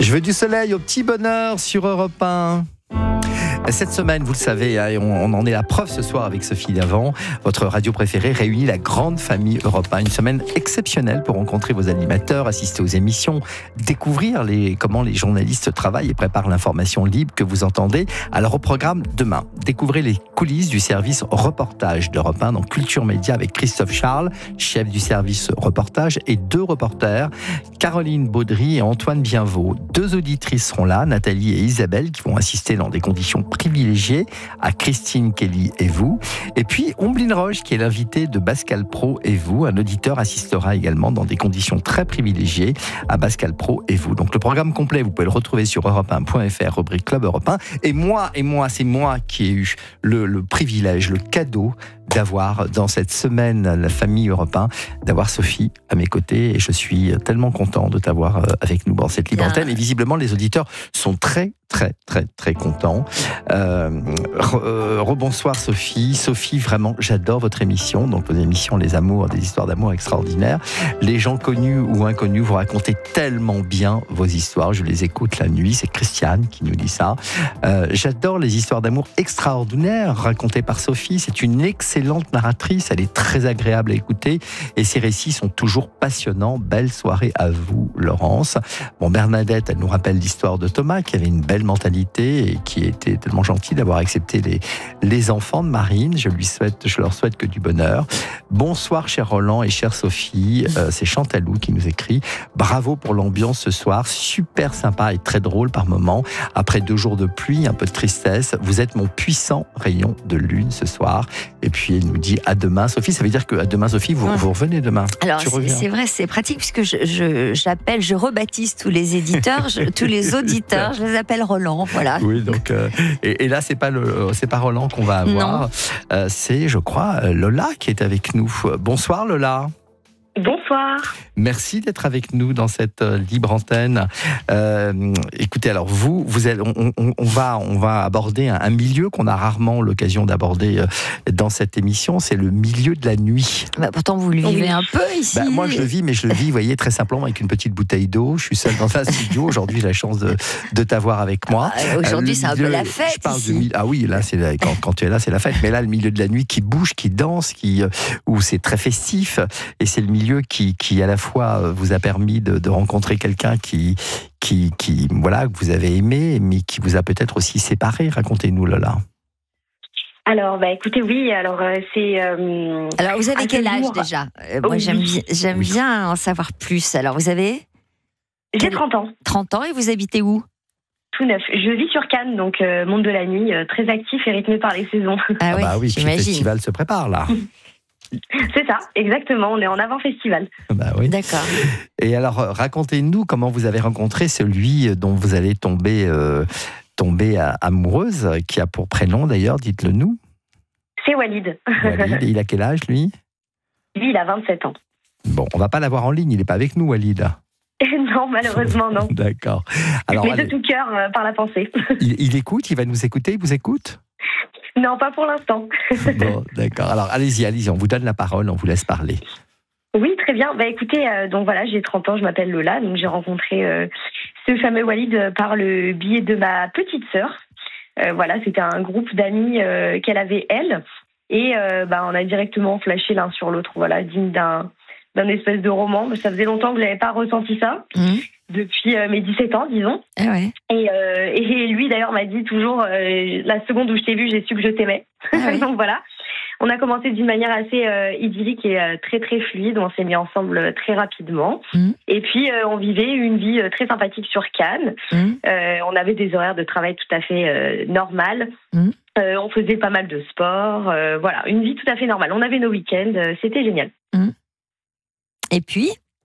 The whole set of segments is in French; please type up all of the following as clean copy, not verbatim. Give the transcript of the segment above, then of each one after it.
Je veux du soleil au petit bonheur sur Europe 1. Cette semaine, vous le savez, on en est la preuve ce soir avec Sophie Davant. Votre radio préférée réunit la grande famille Europe 1. Une semaine exceptionnelle pour rencontrer vos animateurs, assister aux émissions, découvrir comment les journalistes travaillent et préparent l'information libre que vous entendez. Alors au programme demain, découvrez les coulisses du service reportage d'Europe 1 dans Culture Média avec Christophe Charles, chef du service reportage, et 2 reporters, Caroline Baudry et Antoine Bienvaux. 2 auditrices seront là, Nathalie et Isabelle, qui vont assister dans des conditions privilégié à Christine Kelly et vous. Et puis Omblin Roche, qui est l'invité de Pascal Praud et vous. Un auditeur assistera également dans des conditions très privilégiées à Pascal Praud et vous. Donc le programme complet, vous pouvez le retrouver sur europe1.fr, rubrique Club Europe 1. Et moi, c'est moi qui ai eu le privilège, le cadeau d'avoir dans cette semaine la famille Europe 1, d'avoir Sophie à mes côtés, et je suis tellement content de t'avoir avec nous dans cette libre antenne, et visiblement les auditeurs sont très contents. Rebonsoir Sophie. Sophie, vraiment j'adore votre émission, donc vos émissions Les Amours, des histoires d'amour extraordinaires. Les gens connus ou inconnus, vous racontez tellement bien vos histoires, je les écoute la nuit, c'est Christiane qui nous dit ça. J'adore les histoires d'amour extraordinaires racontées par Sophie, c'est une excellente narratrice, elle est très agréable à écouter et ses récits sont toujours passionnants. Belle soirée à vous, Laurence. Bon, Bernadette, elle nous rappelle l'histoire de Thomas qui avait une belle mentalité et qui était tellement gentil d'avoir accepté les enfants de Marine. Je leur souhaite que du bonheur. Bonsoir cher Roland et chère Sophie, c'est Chantalou qui nous écrit. Bravo pour l'ambiance ce soir, super sympa et très drôle par moments. Après 2 jours de pluie, un peu de tristesse, vous êtes mon puissant rayon de lune ce soir. Et puis elle nous dit à demain. Sophie, ça veut dire que à demain Sophie, vous revenez demain. Alors c'est vrai, c'est pratique puisque je rebaptise tous les éditeurs, tous les auditeurs, je les appelle Roland, voilà. Oui, donc et là c'est pas Roland qu'on va avoir, c'est je crois Lola qui est avec nous. Bonsoir Lola. Bonsoir. Merci d'être avec nous dans cette libre antenne. Écoutez, alors on va aborder un milieu qu'on a rarement l'occasion d'aborder dans cette émission, c'est le milieu de la nuit. Pourtant vous le vivez un peu ici. Moi je le vis, mais je le vis, vous voyez, très simplement avec une petite bouteille d'eau. Je suis seul dans un studio. Aujourd'hui j'ai la chance de t'avoir avec moi. Aujourd'hui c'est un peu la fête. Je parle ici. Ah oui, là quand tu es là c'est la fête. Mais là le milieu de la nuit qui bouge, qui danse, où c'est très festif, et c'est le milieu qui à la fois vous a permis de rencontrer quelqu'un qui voilà, que vous avez aimé, mais qui vous a peut-être aussi séparé. Racontez-nous Lola. Alors, écoutez, oui, alors c'est... Alors, vous avez quel âge déjà ? Moi, j'aime bien en savoir plus. Alors, vous avez ? J'ai 30 ans. 30 ans, et vous habitez où ? Tout neuf. Je vis sur Cannes, donc monde de la nuit, très actif et rythmé par les saisons. Ah oui, puis le festival se prépare là. C'est ça, exactement, on est en avant-festival. Oui. D'accord. Et alors, racontez-nous comment vous avez rencontré celui dont vous allez tomber amoureuse, qui a pour prénom d'ailleurs, dites-le nous. C'est Walid. Walid, et il a quel âge lui ? Lui, il a 27 ans. Bon, on va pas l'avoir en ligne, il n'est pas avec nous Walid. Non, malheureusement non. D'accord. Alors, mais de tout cœur, par la pensée. Il écoute, il va nous écouter, il vous écoute ? Non, pas pour l'instant. Bon, d'accord. Alors, allez-y, on vous donne la parole, on vous laisse parler. Oui, très bien. Écoutez, donc voilà, j'ai 30 ans, je m'appelle Lola, donc j'ai rencontré ce fameux Walid par le biais de ma petite sœur. Voilà, c'était un groupe d'amis qu'elle avait, elle, et on a directement flashé l'un sur l'autre, voilà, digne d'un espèce de roman. Ça faisait longtemps que je n'avais pas ressenti ça. Depuis mes 17 ans, disons. Ah ouais. Et lui, d'ailleurs, m'a dit toujours, la seconde où je t'ai vu, j'ai su que je t'aimais. Ah ouais. Donc voilà. On a commencé d'une manière assez idyllique et très, très fluide. On s'est mis ensemble très rapidement. Et puis, on vivait une vie très sympathique sur Cannes. On avait des horaires de travail tout à fait normales. On faisait pas mal de sport. Voilà, une vie tout à fait normale. On avait nos week-ends. C'était génial.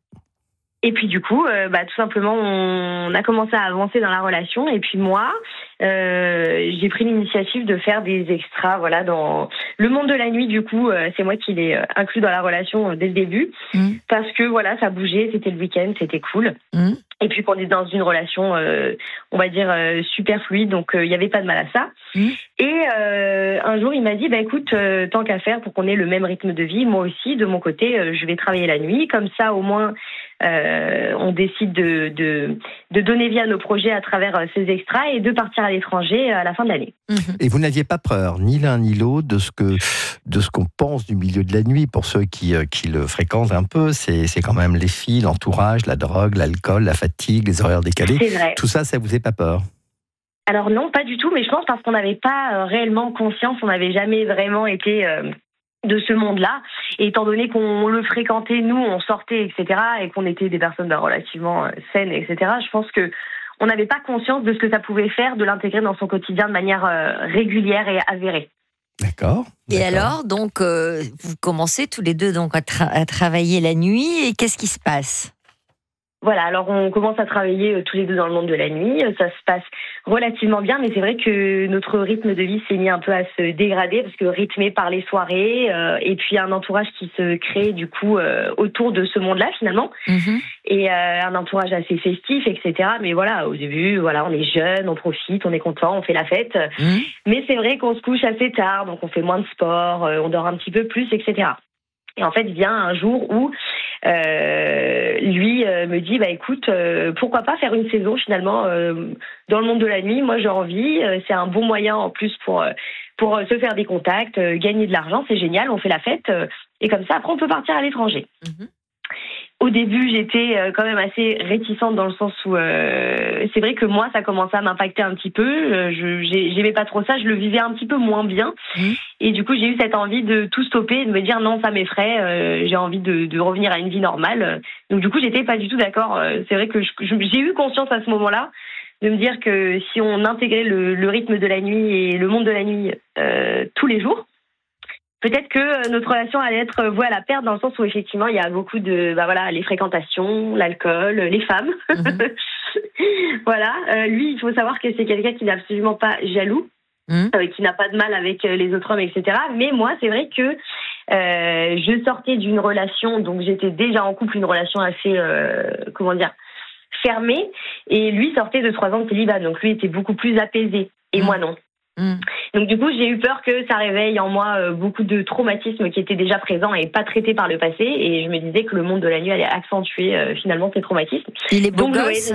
Et puis du coup, tout simplement, on a commencé à avancer dans la relation. Et puis moi, j'ai pris l'initiative de faire des extras, voilà, dans le monde de la nuit. Du coup, c'est moi qui l'ai inclus dans la relation dès le début, parce que voilà, ça bougeait, c'était le week-end, c'était cool. Et puis qu'on est dans une relation, on va dire, super fluide, donc il n'y avait pas de mal à ça. Et un jour, il m'a dit, bah écoute, tant qu'à faire, pour qu'on ait le même rythme de vie, moi aussi, de mon côté, je vais travailler la nuit. Comme ça, au moins, on décide de donner vie à nos projets à travers ces extras et de partir à l'étranger à la fin de l'année. Et vous n'aviez pas peur, ni l'un ni l'autre, de ce qu'on pense du milieu de la nuit. Pour ceux qui le fréquentent un peu, c'est quand même les filles, l'entourage, la drogue, l'alcool, la fatigue, les horaires décalés. C'est vrai. Tout ça, ça vous fait pas peur? Alors non, pas du tout, mais je pense parce qu'on n'avait pas réellement conscience, on n'avait jamais vraiment été de ce monde-là. Et étant donné qu'on le fréquentait, nous, on sortait, etc., et qu'on était des personnes relativement saines, etc., je pense que on n'avait pas conscience de ce que ça pouvait faire de l'intégrer dans son quotidien de manière régulière et avérée. D'accord. Et alors, donc, vous commencez tous les deux donc à travailler la nuit, et qu'est-ce qui se passe ? Voilà, alors on commence à travailler tous les deux dans le monde de la nuit. Ça se passe relativement bien, mais c'est vrai que notre rythme de vie s'est mis un peu à se dégrader parce que rythmé par les soirées et puis un entourage qui se crée du coup autour de ce monde-là finalement. Et un entourage assez festif, etc. Mais voilà, au début, voilà, on est jeune, on profite, on est content, on fait la fête. Mais c'est vrai qu'on se couche assez tard, donc on fait moins de sport, on dort un petit peu plus, etc. Et en fait, vient un jour où lui me dit, bah écoute, pourquoi pas faire une saison finalement dans le monde de la nuit. Moi, j'ai envie. C'est un bon moyen en plus pour se faire des contacts, gagner de l'argent. C'est génial. On fait la fête et comme ça, après, on peut partir à l'étranger. Au début, j'étais quand même assez réticente dans le sens où c'est vrai que moi, ça commençait à m'impacter un petit peu. J'aimais pas trop ça, je le vivais un petit peu moins bien. Et du coup, j'ai eu cette envie de tout stopper, de me dire non, ça m'effraie. J'ai envie de revenir à une vie normale. Donc du coup, j'étais pas du tout d'accord. C'est vrai que j'ai eu conscience à ce moment-là de me dire que si on intégrait le rythme de la nuit et le monde de la nuit tous les jours, peut-être que notre relation allait être vouée à la perte dans le sens où effectivement il y a beaucoup de les fréquentations, l'alcool, les femmes. Voilà. Lui, il faut savoir que c'est quelqu'un qui n'est absolument pas jaloux, qui n'a pas de mal avec les autres hommes, etc. Mais moi, c'est vrai que je sortais d'une relation, donc j'étais déjà en couple, une relation assez fermée, et lui sortait de 3 ans de célibat, donc lui était beaucoup plus apaisé, et moi non. Donc du coup, j'ai eu peur que ça réveille en moi beaucoup de traumatismes qui étaient déjà présents et pas traités par le passé. Et je me disais que le monde de la nuit allait accentuer finalement ces traumatismes. Il est beau donc, gosse.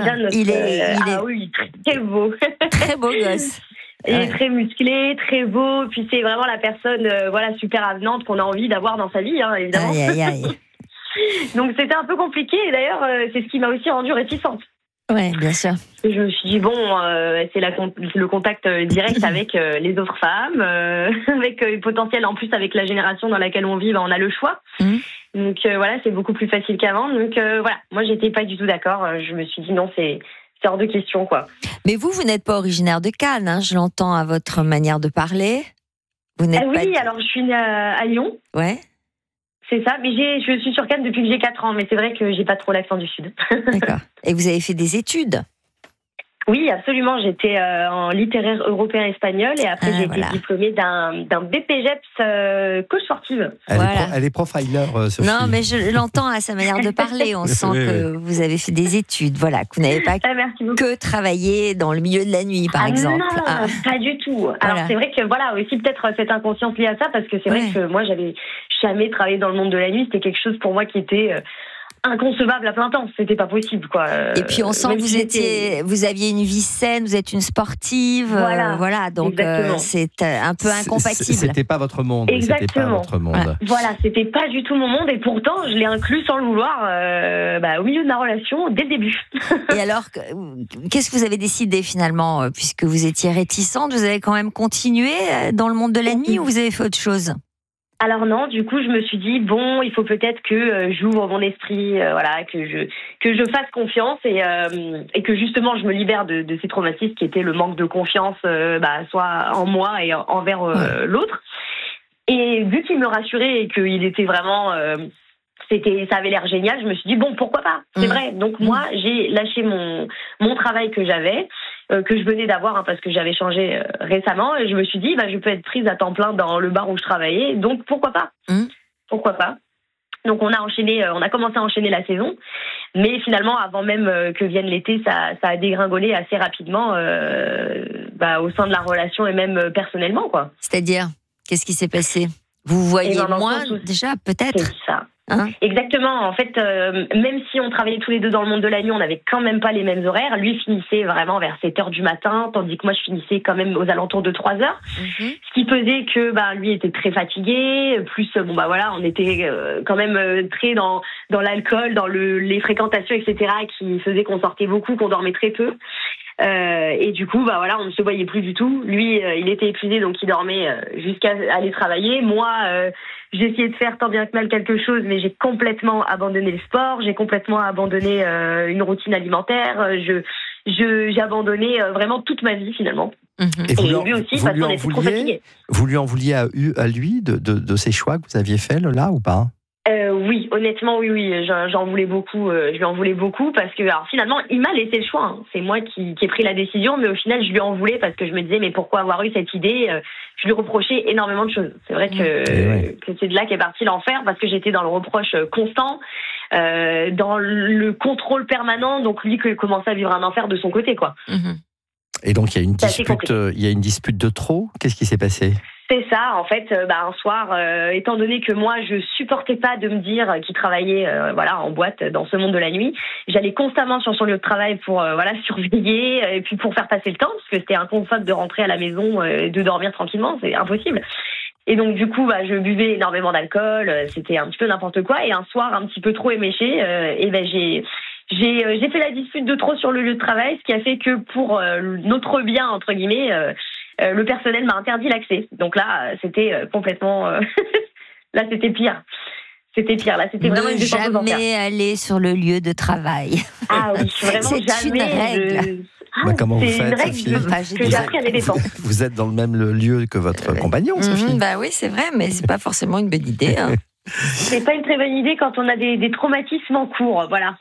Oui, très beau. Très beau gosse. Et très musclé, très beau. Puis c'est vraiment la personne super avenante qu'on a envie d'avoir dans sa vie, hein, évidemment. Aïe. Donc c'était un peu compliqué. Et d'ailleurs, c'est ce qui m'a aussi rendue réticente. Ouais, bien sûr. Je me suis dit, c'est le contact direct avec les autres femmes, avec potentiel en plus avec la génération dans laquelle on vit, on a le choix. Donc c'est beaucoup plus facile qu'avant. Donc moi j'étais pas du tout d'accord. Je me suis dit non, c'est hors de question, quoi. Mais vous n'êtes pas originaire de Cannes, hein, je l'entends à votre manière de parler. Vous n'êtes pas... alors je suis née à Lyon. Ouais. C'est ça, mais je suis sur Cannes depuis que j'ai 4 ans, mais c'est vrai que j'ai pas trop l'accent du Sud. D'accord. Et vous avez fait des études ? Oui, absolument. J'étais en littéraire européen espagnol et après j'ai été diplômée d'un BPGEPS coach sportive. Elle est profiler, Sophie. Non, mais je l'entends à sa manière de parler. On sent que vous avez fait des études, que vous n'avez pas que travaillé dans le milieu de la nuit, par exemple. Non, pas du tout. Alors c'est vrai que aussi peut-être cette inconscience liée à ça, parce que c'est vrai que moi j'avais jamais travaillé dans le monde de la nuit. C'était quelque chose pour moi qui était inconcevable à plein temps, c'était pas possible, quoi. Et puis on sent que vous aviez une vie saine, vous êtes une sportive, donc c'est un peu incompatible. C'était pas votre monde. Exactement. C'était pas votre monde. Voilà, c'était pas du tout mon monde, et pourtant je l'ai inclus sans le vouloir au milieu de ma relation dès le début. Et alors, qu'est-ce que vous avez décidé finalement, puisque vous étiez réticente, vous avez quand même continué dans le monde de la nuit ou vous avez fait autre chose ? Alors non, du coup, je me suis dit il faut peut-être que j'ouvre mon esprit, que je fasse confiance et que justement je me libère de ces traumatismes qui étaient le manque de confiance, soit en moi et envers l'autre. Et vu qu'il me rassurait et qu'il était vraiment, ça avait l'air génial, je me suis dit pourquoi pas, c'est vrai. Donc moi, j'ai lâché mon travail que j'avais. que je venais d'avoir, parce que j'avais changé récemment. Et je me suis dit, je peux être prise à temps plein dans le bar où je travaillais, donc pourquoi pas. Pourquoi pas. Donc on a commencé à enchaîner la saison, mais finalement avant même que vienne l'été, ça a dégringolé assez rapidement au sein de la relation et même personnellement, quoi. C'est-à-dire, qu'est-ce qui s'est passé? Vous voyez moins déjà, peut-être? C'est ça. Exactement. En fait, même si on travaillait tous les deux dans le monde de la nuit, on n'avait quand même pas les mêmes horaires. Lui finissait vraiment vers 7h du matin, tandis que moi je finissais quand même aux alentours de 3h. Ce qui faisait que lui était très fatigué. Plus on était quand même très dans l'alcool, dans les fréquentations, etc., qui faisait qu'on sortait beaucoup, qu'on dormait très peu. Et du coup, on ne se voyait plus du tout. Lui, il était épuisé, donc il dormait jusqu'à aller travailler. Moi, j'ai essayé de faire tant bien que mal quelque chose, mais j'ai complètement abandonné le sport, j'ai complètement abandonné une routine alimentaire. J'ai abandonné vraiment toute ma vie finalement. Et lui aussi, parce qu'on était trop fatigués. Vous lui en vouliez à lui de ces choix que vous aviez faits là ou pas? Oui, honnêtement, oui, j'en voulais beaucoup. Je lui en voulais beaucoup parce que, finalement, il m'a laissé le choix. C'est moi qui ai pris la décision, mais au final, je lui en voulais parce que je me disais, mais pourquoi avoir eu cette idée? Je lui reprochais énormément de choses. C'est vrai que c'est de là qu'est parti l'enfer, parce que j'étais dans le reproche constant, dans le contrôle permanent. Donc lui, qui commençait à vivre un enfer de son côté, quoi. Et donc il y a une dispute de trop. Qu'est-ce qui s'est passé? C'est ça, en fait, un soir, étant donné que moi, je supportais pas de me dire qu'il travaillait, en boîte dans ce monde de la nuit, j'allais constamment sur son lieu de travail pour, surveiller, et puis pour faire passer le temps, parce que c'était inconcevable de rentrer à la maison et de dormir tranquillement, c'est impossible. Et donc, du coup, je buvais énormément d'alcool, c'était un petit peu n'importe quoi, et un soir, un petit peu trop éméché, j'ai fait la dispute de trop sur le lieu de travail, ce qui a fait que pour notre bien, entre guillemets, le personnel m'a interdit l'accès. Donc là, c'était complètement... là, c'était pire. C'était pire. Là, c'était vraiment une descente aux enfers. Jamais aller sur le lieu de travail. Ah oui, vraiment c'est jamais. Une règle. Comment vous faites, Sophie? Que j'ai appris à mes dépens. Vous êtes dans le même lieu que votre compagnon, Sophie? Oui, c'est vrai, mais c'est pas forcément une bonne idée. C'est pas une très bonne idée quand on a des traumatismes en cours, voilà.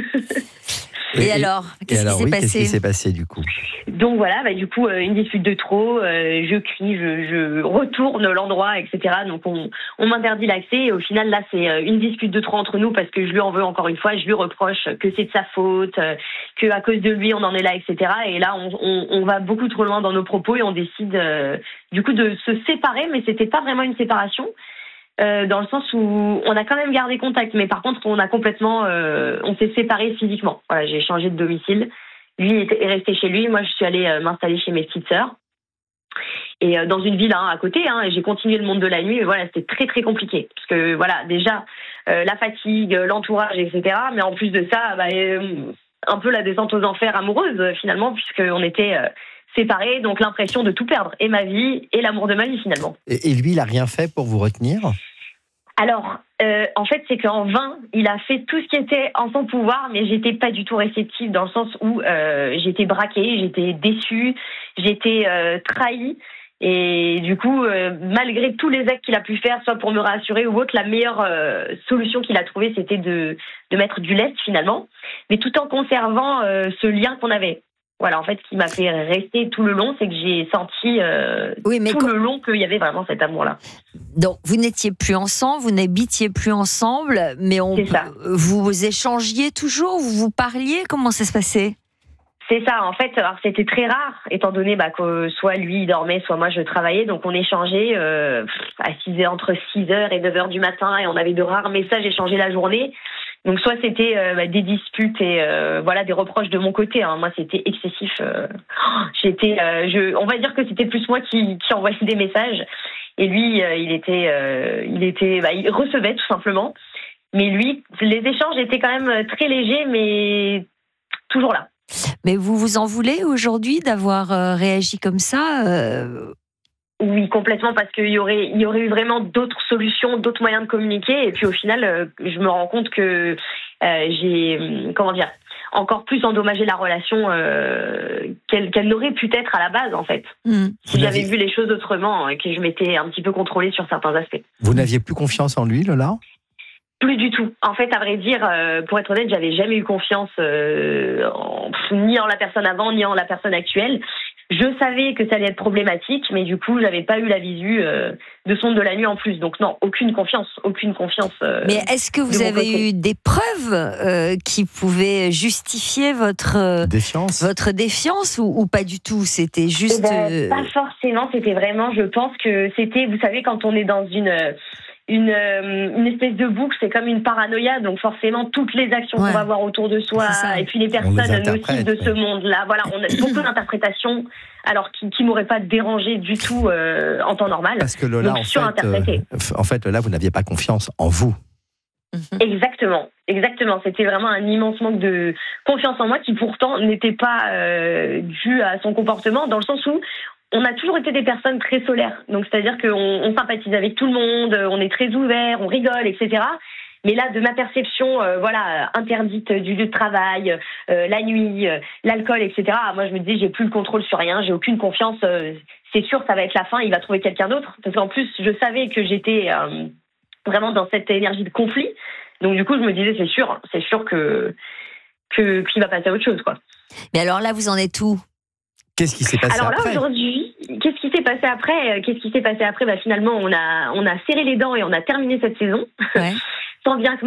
Et alors, qu'est-ce qui s'est passé du coup? Donc voilà, du coup, une dispute de trop, je crie, je retourne l'endroit, etc. Donc on m'interdit l'accès, et au final, là, c'est une dispute de trop entre nous, parce que je lui en veux encore une fois, je lui reproche que c'est de sa faute, que à cause de lui, on en est là, etc. Et là, on va beaucoup trop loin dans nos propos, et on décide du coup de se séparer, mais c'était pas vraiment une séparation. Dans le sens où on a quand même gardé contact, mais par contre on s'est séparés physiquement. Voilà, j'ai changé de domicile. Lui est resté chez lui, moi je suis allée m'installer chez mes petites sœurs, et dans une ville à côté. J'ai continué le monde de la nuit, mais voilà, c'était très très compliqué, parce que voilà, déjà la fatigue, l'entourage, etc. Mais en plus de ça, un peu la descente aux enfers amoureuse finalement, puisqu'on était séparés, donc l'impression de tout perdre, et ma vie, et l'amour de ma vie finalement. Et lui, il a rien fait pour vous retenir? Alors, en fait, c'est qu'en vain, il a fait tout ce qui était en son pouvoir, mais j'étais pas du tout réceptive, dans le sens où j'étais braquée, j'étais déçue, j'étais trahie. Et du coup, malgré tous les actes qu'il a pu faire, soit pour me rassurer ou autre, la meilleure solution qu'il a trouvée, c'était de mettre du lest finalement, mais tout en conservant ce lien qu'on avait. Voilà, en fait, ce qui m'a fait rester tout le long, c'est que j'ai senti le long qu'il y avait vraiment cet amour-là. Donc, vous n'étiez plus ensemble, vous n'habitiez plus ensemble, mais vous échangiez toujours, vous parliez, comment ça se passait? C'est ça, en fait, alors c'était très rare, étant donné que soit lui il dormait, soit moi je travaillais, donc on échangeait entre 6h et 9h du matin, et on avait de rares messages échangés la journée. Donc soit c'était des disputes et des reproches de mon côté. Moi c'était excessif. On va dire que c'était plus moi qui envoyais des messages, et lui il recevait tout simplement. Mais lui, les échanges étaient quand même très légers, mais toujours là. Mais vous vous en voulez aujourd'hui d'avoir réagi comme ça? Oui, complètement, parce qu'il y aurait eu vraiment d'autres solutions, d'autres moyens de communiquer. Et puis au final, je me rends compte que j'ai, encore plus endommagé la relation qu'elle n'aurait pu être à la base, en fait. Si j'avais vu les choses autrement, et que je m'étais un petit peu contrôlée sur certains aspects. Vous n'aviez plus confiance en lui, Lola? Plus du tout. En fait, à vrai dire, pour être honnête, j'avais jamais eu confiance ni en la personne avant, ni en la personne actuelle. Je savais que ça allait être problématique, mais du coup, j'avais pas eu la visu de sonde de la nuit en plus. Donc non, aucune confiance. Mais est-ce que vous avez eu des preuves qui pouvaient justifier votre défiance ou pas du tout? C'était juste. Pas forcément. C'était vraiment. Je pense que c'était. Vous savez, quand on est dans une espèce de boucle, c'est comme une paranoïa, donc forcément toutes les actions qu'on va voir autour de soi, et puis les personnes nocives de ce monde-là, voilà, on a beaucoup d'interprétations, alors qui m'auraient pas dérangé du tout en temps normal. Parce que Lola, en fait, Lola, vous n'aviez pas confiance en vous. Exactement. C'était vraiment un immense manque de confiance en moi qui pourtant n'était pas dû à son comportement, dans le sens où on a toujours été des personnes très solaires. Donc, c'est-à-dire qu'on sympathise avec tout le monde, on est très ouvert, on rigole, etc. Mais là, de ma perception, interdite du lieu de travail, la nuit, l'alcool, etc. Moi, je me disais, j'ai plus le contrôle sur rien, j'ai aucune confiance. C'est sûr, ça va être la fin, il va trouver quelqu'un d'autre. Parce qu'en plus, je savais que j'étais vraiment dans cette énergie de conflit. Donc, du coup, je me disais, c'est sûr qu'il va passer à autre chose, quoi. Mais alors là, vous en êtes où? Qu'est-ce qui s'est passé après ? Alors là, aujourd'hui, qu'est-ce qui s'est passé après ? Finalement, on a serré les dents et on a terminé cette saison. Ouais. Tant bien que